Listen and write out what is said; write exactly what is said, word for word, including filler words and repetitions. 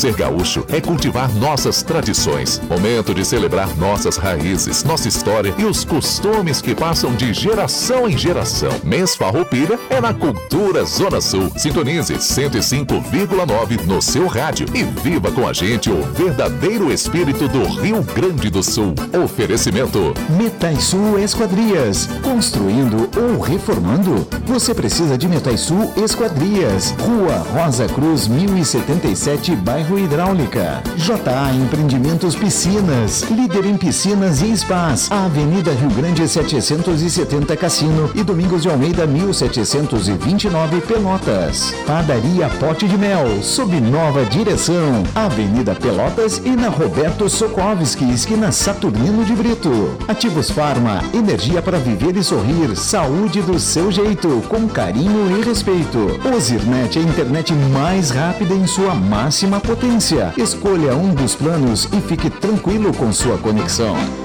Ser gaúcho é cultivar nossas tradições. Momento de celebrar nossas raízes, nossa história e os costumes que passam de geração em geração. Mês Farroupilha é na Cultura Zona Sul. Sintonize cento e cinco vírgula nove no seu rádio e viva com a gente o verdadeiro espírito do Rio Grande do Sul. Oferecimento Metaisul Esquadrias. Construindo ou reformando? Você precisa de Metaisul Esquadrias. Rua Rosa Cruz mil e setenta e sete, Bairro Hidráulica. J A Empreendimentos Piscinas. Líder em piscinas e spas. Avenida Rio Grande setecentos e setenta, Cassino e Domingos de Almeida mil setecentos e vinte e nove, Pelotas. Padaria Pote de Mel, sob nova direção. Avenida Pelotas e na Roberto Sokovski, esquina Saturnino de Brito. Ativos Farma, energia para viver e sorrir. Saúde do seu jeito, com carinho e respeito. Ozirnet, a internet mais rápida em sua máxima potência. Escolha um dos planos e fique tranquilo com sua conexão.